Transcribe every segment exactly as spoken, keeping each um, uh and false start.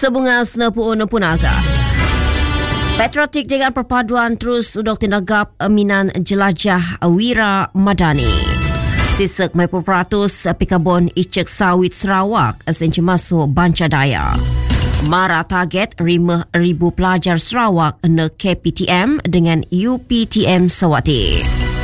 Sebunga senepu nepunaga. Patriotik dengan perpaduan terus udok tinagap minan jelajah Wira Madani. Sisek mai peratus pikabon icek sawit Sarawak asenci masuk Bancadaya. Mara target lima ribu pelajar Sarawak na K P T M dengan U P T M Sawati.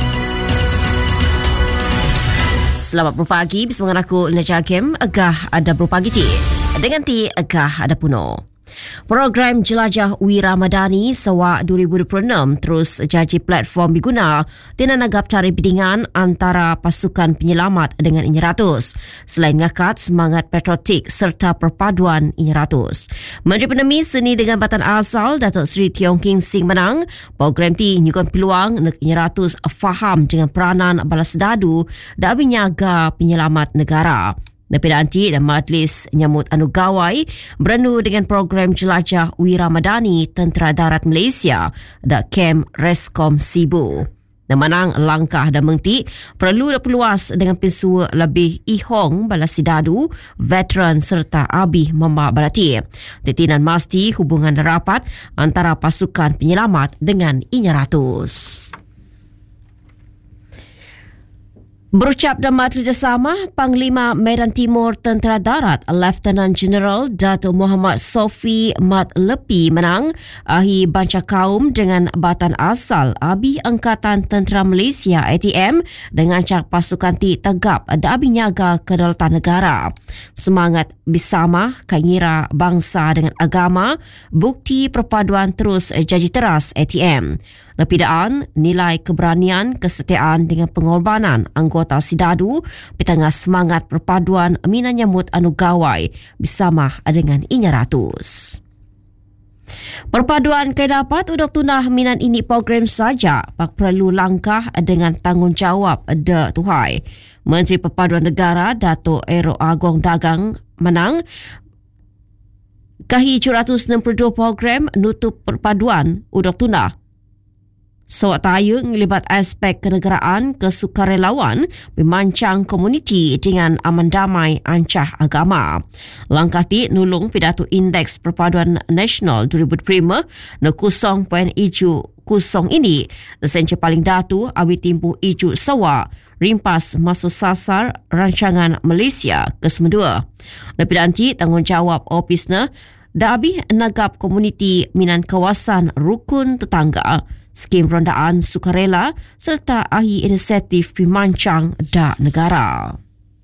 Selamat berpagi, bersama aku Najah Hakim. Agah ada berpagi ti. Dengan ti agah ada puno. Program Jelajah Wira Madani Sawak dua ribu dua puluh enam terus jadi platform diguna tina nagap tarikh bidingan antara pasukan penyelamat dengan I N Y ratus selain ngakat semangat patriotik serta perpaduan I N Y ratus. Menteri Penemi Seni dengan Batan Asal Datuk Seri Tiong King Sing menang program ti nyugun peluang nak I N Y ratus faham dengan peranan balas dadu dan menyaga penyelamat negara. Daripada Anti dan Majlis Nyamut Anu Gawai berenu dengan program Jelajah Wira Madani Tentera Darat Malaysia dan Kem Reskom Sibu. Dan manang langkah dan mengti perlu diperluas dengan pisua lebih ihong balasi dadu, veteran serta abih mamba berati. Tetinan masti hubungan rapat antara pasukan penyelamat dengan I N Y ratus. Berucap dalam majlis bersama, Panglima Medan Timur Tentera Darat Lieutenant General Dato' Muhammad Sofi Mat Lepi menang ahi banca kaum dengan Batan Asal Abi Angkatan Tentera Malaysia A T M dengan cak pasukan ti tegap dan abi nyaga kedaulatan negara. Semangat bersama kaingira bangsa dengan agama, bukti perpaduan terus jadi teras A T M. Lepidaan nilai keberanian, kesetiaan dengan pengorbanan anggota Sidadu di tengah semangat perpaduan Minan Nyamut Anu Gawai bersama dengan I N Y ratus. Perpaduan kaya dapat udok tunah minan ini program saja, pak perlu langkah dengan tanggungjawab de Tuhai. Menteri Perpaduan Negara Dato' Ero Agong Dagang menang kahi tujuh ratus enam puluh dua program nutup perpaduan udok tunah. Sawat tayu ngelibat aspek kenegaraan kesukarelawan memancang komuniti dengan aman damai ancah agama. Langkah ti nulung pidato Indeks Perpaduan Nasional dua ribu dua puluh lima na kusong poin iju kusong ini senca paling datu awi timpu iju sawa rimpas masuk sasar rancangan Malaysia ke sembilan. Lebih nanti tanggungjawab opisna da abih nagap komuniti minan kawasan rukun tetangga, skim rondaan sukarela serta ahi inisiatif pimancang da negara.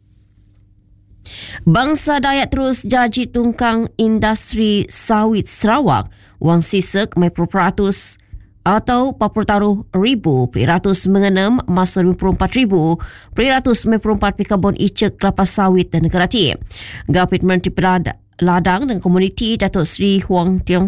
Bangsa Dayak terus jaji tungkang industri sawit Sarawak, wang sisek mai peratus atau empat puluh taruh ribu peratus mengenam masuk lima puluh empat ribu peratus lima puluh empat pikabon icek kelapa sawit dan negara ti. Gapit Menteri Ladang dan Komuniti Datuk Seri Huang Tiong